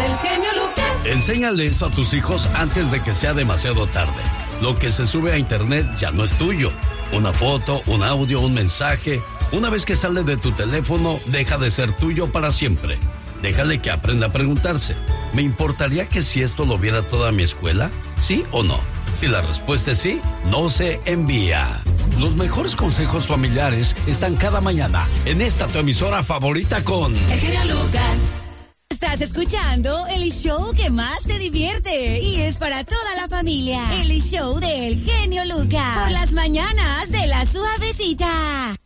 del genio Lucas. Enséñale esto a tus hijos antes de que sea demasiado tarde. Lo que se sube a internet ya no es tuyo. Una foto, un audio, un mensaje. Una vez que sale de tu teléfono, deja de ser tuyo para siempre. Déjale que aprenda a preguntarse: ¿me importaría que si esto lo viera toda mi escuela? ¿Sí o no? Si la respuesta es sí, no se envía. Los mejores consejos familiares están cada mañana en esta tu emisora favorita con El genio Lucas. Estás escuchando el show que más te divierte y es para toda la familia. El show del genio Lucas. Por las mañanas de La Suavecita.